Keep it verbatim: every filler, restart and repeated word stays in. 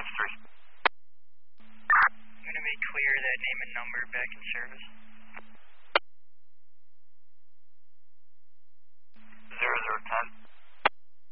I'm going to make clear that name and number back in service.